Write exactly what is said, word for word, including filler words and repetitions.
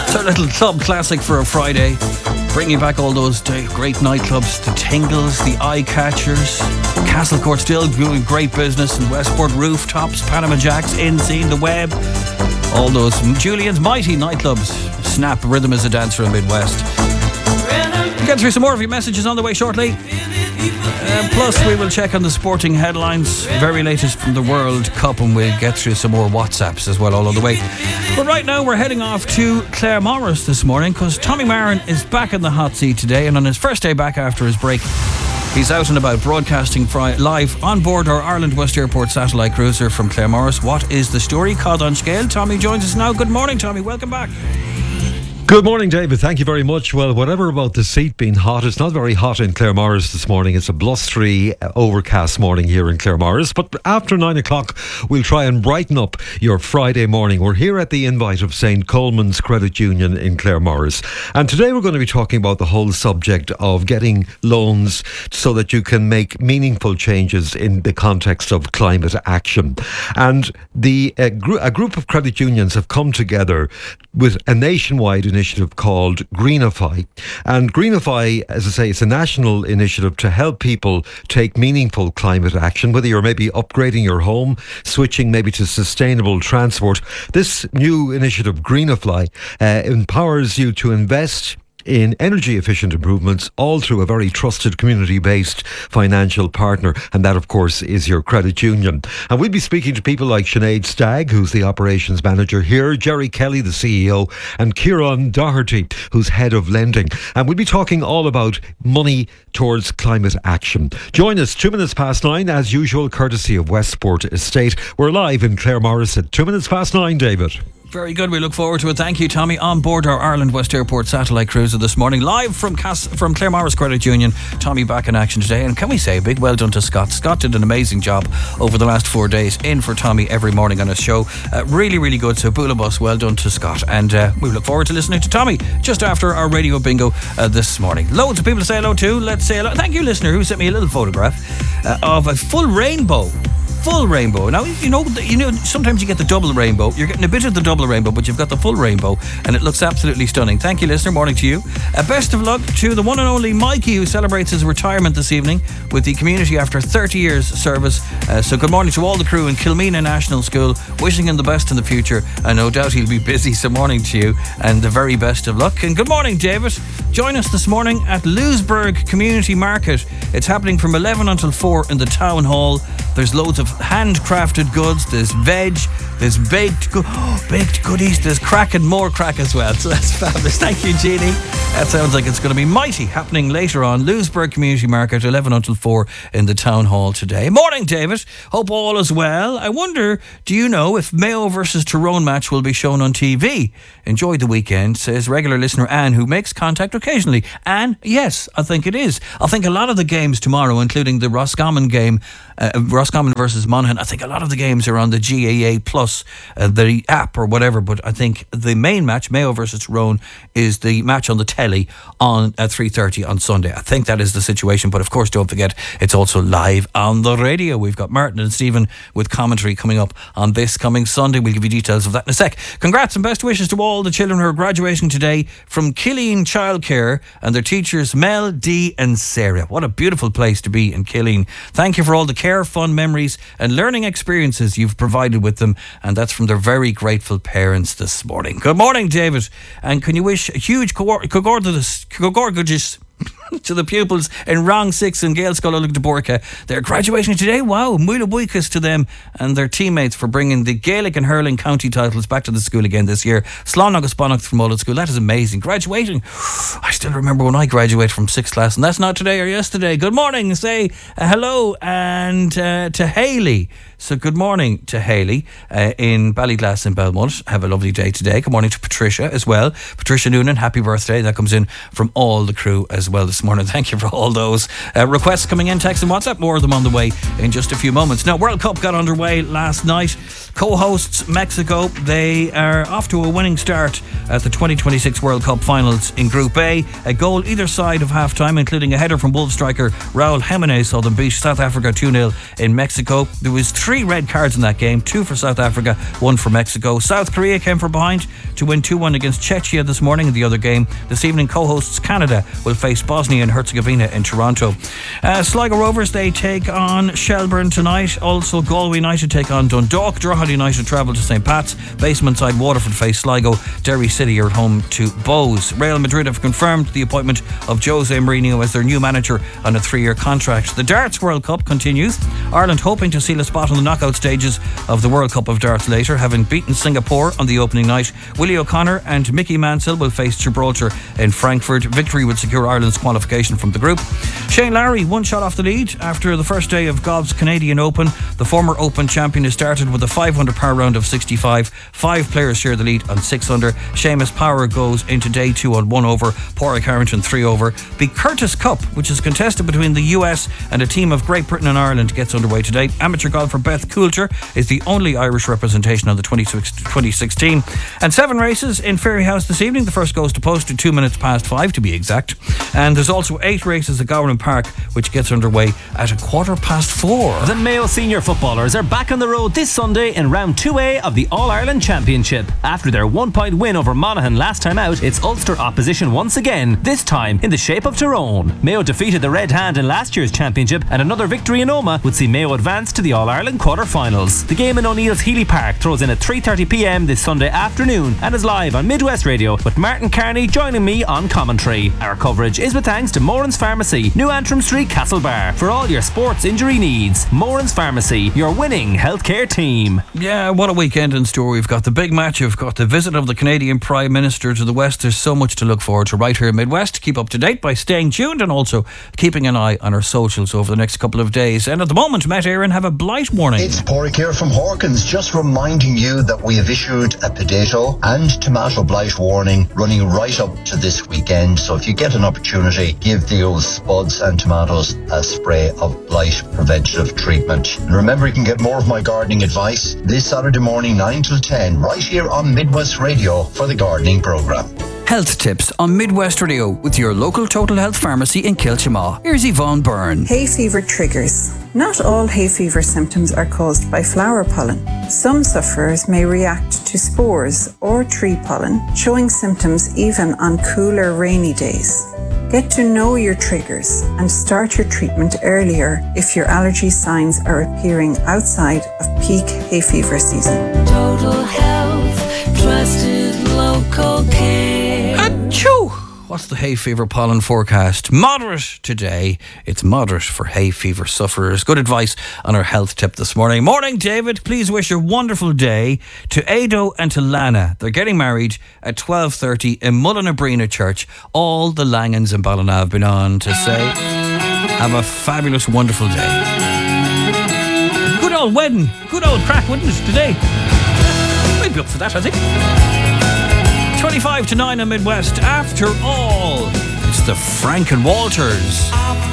So a little club classic for a Friday, bringing back all those great nightclubs, the Tingles, the Eye Catchers, Castle Court still doing great business, and Westport Rooftops, Panama Jacks, In Scene, The Web, all those Julian's mighty nightclubs. Snap, Rhythm is a Dancer in Midwest. We'll get through some more of your messages on the way shortly. Uh, plus, we will check on the sporting headlines, very latest from the World Cup, and we'll get through some more WhatsApps as well all on the way. But right now, we're heading off to Claremorris this morning because Tommy Marin is back in the hot seat today, and on his first day back after his break, he's out and about broadcasting fri- live on board our Ireland West Airport satellite cruiser from Claremorris. What is the story? Cod on Scale. Tommy joins us now. Good morning, Tommy. Welcome back. Good morning, David. Thank you very much. Well, whatever about the seat being hot, it's not very hot in Claremorris this morning. It's a blustery, overcast morning here in Claremorris. But after nine o'clock, we'll try and brighten up your Friday morning. We're here at the invite of Saint Coleman's Credit Union in Claremorris. And today we're going to be talking about the whole subject of getting loans so that you can make meaningful changes in the context of climate action. And the uh, gr- a group of credit unions have come together with a nationwide initiative initiative called Greenify. And Greenify, as I say, it's a national initiative to help people take meaningful climate action, whether you're maybe upgrading your home, switching maybe to sustainable transport. This new initiative, Greenify, uh, empowers you to invest in energy efficient improvements, all through a very trusted community-based financial partner, and that of course is your credit union. And we'll be speaking to people like Sinead Stagg, who's the operations manager here, Jerry Kelly, the C E O, and Kieran Doherty, who's head of lending, and we'll be talking all about money towards climate action. Join us two minutes past nine, as usual, courtesy of Westport Estate. We're live in Claremorris at two minutes past nine, David. Very good. We look forward to it. Thank you, Tommy. On board our Ireland West Airport satellite cruiser this morning, live from Cas- from Claremorris Credit Union. Tommy back in action today. And can we say a big well done to Scott? Scott did an amazing job over the last four days in for Tommy every morning on his show. Uh, really, really good. So, Boolabus, well done to Scott. And uh, we look forward to listening to Tommy just after our radio bingo uh, this morning. Loads of people to say hello to. Let's say hello. Thank you, listener, who sent me a little photograph uh, of a full rainbow. Full rainbow. Now, you know, you know, sometimes you get the double rainbow. You're getting a bit of the double rainbow, but you've got the full rainbow, and it looks absolutely stunning. Thank you, listener. Morning to you. Uh, best of luck to the one and only Mikey, who celebrates his retirement this evening with the community after thirty years service. Uh, so good morning to all the crew in Kilmena National School. Wishing him the best in the future, and no doubt he'll be busy. So morning to you, and the very best of luck. And good morning, David. Join us this morning at Lewisburg Community Market. It's happening from eleven until four in the town hall. There's loads of handcrafted goods, there's veg, there's baked go- oh, baked goodies, there's crack and more crack as well. So that's fabulous. Thank you, Jeannie. That sounds like it's going to be mighty, happening later on. Lewisburg Community Market, eleven until four in the town hall today. Morning, David. Hope all is well. I wonder, do you know if Mayo versus Tyrone match will be shown on T V? Enjoy the weekend, says regular listener Anne, who makes contact occasionally. Anne, yes, I think it is. I think a lot of the games tomorrow, including the Roscommon game, uh, Roscommon versus Monaghan, I think a lot of the games are on the G A A Plus, uh, the app or whatever, but I think the main match, Mayo versus Tyrone, is the match on the telly on at three thirty on Sunday. I think that is the situation, but of course don't forget it's also live on the radio. We've got Martin and Stephen with commentary coming up on this coming Sunday. We'll give you details of that in a sec. Congrats and best wishes to all the children who are graduating today from Killeen Childcare and their teachers Mel, Dee and Sarah. What a beautiful place to be in Killeen. Thank you for all the care, fun memories and learning experiences you've provided with them, and that's from their very grateful parents this morning. Good morning, David, and can you wish a huge congratulations to the pupils in Rong six in Gaelscoil Ullage de Borca. They're graduating today. Wow, Muila Buikas to them and their teammates for bringing the Gaelic and hurling county titles back to the school again this year. Slán agus Bonach from Mullet School. That is amazing. Graduating. I still remember when I graduated from sixth class, and that's not today or yesterday. Good morning. Say uh, hello and uh, to Hayley. So good morning to Hayley uh, in Ballyglass in Belmont. Have a lovely day today. Good morning to Patricia as well. Patricia Noonan, happy birthday. That comes in from all the crew as well this morning. Thank you for all those uh, requests coming in, text and WhatsApp. More of them on the way in just a few moments. Now, World Cup got underway last night. Co-hosts Mexico, they are off to a winning start at the twenty twenty-six World Cup finals in Group A. A goal either side of half-time, including a header from Wolves striker Raul Jimenez, saw them beat South Africa two nil in Mexico. There was three red cards in that game, two for South Africa, one for Mexico. South Korea came from behind to win two one against Czechia this morning in the other game. This evening, co-hosts Canada will face Bosnia and Herzegovina in Toronto. Uh, Sligo Rovers, they take on Shelburne tonight. Also, Galway United take on Dundalk. Drogheda United travel to Saint Pat's. Basement side Waterford face Sligo. Derry City are at home to Bows. Real Madrid have confirmed the appointment of Jose Mourinho as their new manager on a three-year contract. The Darts World Cup continues. Ireland hoping to seal a spot on the knockout stages of the World Cup of Darts later, having beaten Singapore on the opening night. Willie O'Connor and Mickey Mansell will face Gibraltar in Frankfurt. Victory would secure Ireland's qualification from the group. Shane Lowry, one shot off the lead after the first day of Golf's Canadian Open. The former Open champion has started with a five hundred par round of sixty-five. Five players share the lead on six under. Seamus Power goes into day two on one over. Padraig Harrington three over. The Curtis Cup, which is contested between the U S and a team of Great Britain and Ireland, gets underway today. Amateur golfer Beth Coulter is the only Irish representation on the twenty sixteen. And seven races in Fairyhouse this evening. The first goes to post at two minutes past five to be exact. And there's also eight races at Gowran Park, which gets underway at a quarter past four. The Mayo senior footballers are back on the road this Sunday in round two A of the All-Ireland Championship. After their one-point win over Monaghan last time out, it's Ulster opposition once again, this time in the shape of Tyrone. Mayo defeated the Red Hand in last year's championship, and another victory in Omagh would see Mayo advance to the All-Ireland quarter-finals. The game in O'Neill's Healy Park throws in at three thirty p m this Sunday afternoon and is live on Midwest Radio, with Martin Carney joining me on commentary. Our coverage is with thanks to Moran's Pharmacy, New Antrim Street, Castlebar. For all your sports injury needs, Moran's Pharmacy, your winning healthcare team. Yeah, what a weekend in store. We've got the big match, we've got the visit of the Canadian Prime Minister to the West. There's so much to look forward to right here in Midwest. Keep up to date by staying tuned and also keeping an eye on our socials over the next couple of days. And at the moment, Met Éireann have a blight warning. It's Padraig here from Hawkins, just reminding you that we have issued a potato and tomato blight warning running right up to this weekend. So if you get an opportunity, give the old spuds and tomatoes a spray of blight preventative treatment. And remember, you can get more of my gardening advice this Saturday morning, nine till ten, right here on Midwest Radio for the gardening programme. Health tips on Midwest Radio with your local Total Health Pharmacy in Kilchamaw. Here's Yvonne Byrne. Hay fever triggers. Not all hay fever symptoms are caused by flower pollen. Some sufferers may react to spores or tree pollen, showing symptoms even on cooler, rainy days. Get to know your triggers and start your treatment earlier if your allergy signs are appearing outside of peak hay fever season. Total Health, trusted local care. Achoo! What's the hay fever pollen forecast? Moderate today. It's moderate for hay fever sufferers. Good advice on our health tip this morning. Morning, David. Please wish a wonderful day to Ado and to Lana. They're getting married at twelve thirty in Mullinabrina Church. All the Langans in Ballina have been on to say, have a fabulous, wonderful day. Good old wedding. Good old crack, wouldn't it, today? We'd be up for that, I think. twenty-five to nine on Midwest. After all, it's the Frank and Walters.